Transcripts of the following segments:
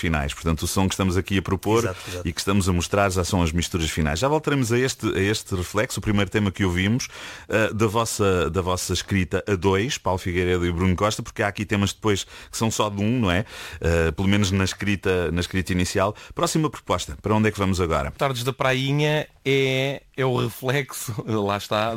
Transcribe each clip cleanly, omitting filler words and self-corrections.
finais. Portanto, o som que estamos aqui a propor Exato. e que estamos a mostrar já são as misturas finais. Já voltaremos a este reflexo, o primeiro tema que ouvimos, da vossa escrita a dois, Paulo Figueiredo e Bruno Costa, porque há aqui temas depois que são só de um, não é? Pelo menos na escrita inicial. Próxima proposta, para onde é que vamos agora? Tardes da Prainha é o reflexo, lá está,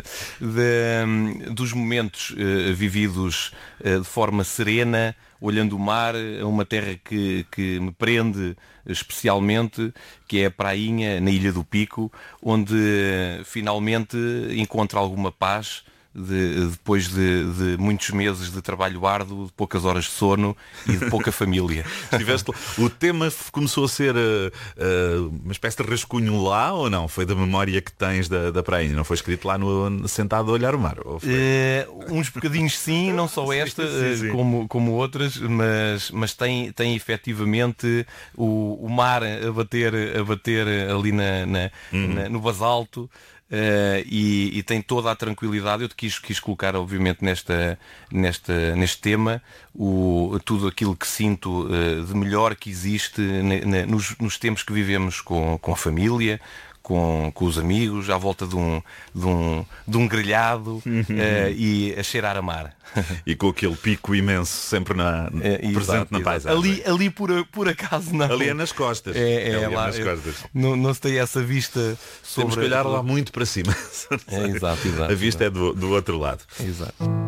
dos momentos vividos de forma serena, olhando o mar, a uma terra que me prende especialmente, que é a Prainha, na Ilha do Pico, onde finalmente encontro alguma paz depois de muitos meses de trabalho árduo, de poucas horas de sono e de pouca família. O tema começou a ser uma espécie de rascunho lá ou não? Foi da memória que tens da praia? Não foi escrito lá sentado a olhar o mar? Uns bocadinhos sim, não só esta, sim. como outras, mas tem efetivamente o mar a bater ali no basalto. E tem toda a tranquilidade. Eu quis colocar, obviamente, neste tema tudo aquilo que sinto de melhor que existe nos tempos que vivemos com a família, com os amigos, à volta de um grelhado e a cheirar a mar. E com aquele pico imenso sempre presente na paisagem. Ali por acaso não. Ali é nas costas. Lá, nas costas. Não se tem essa vista sobre... Temos que olhar lá muito para cima. Exato. A vista é do outro lado. Exato.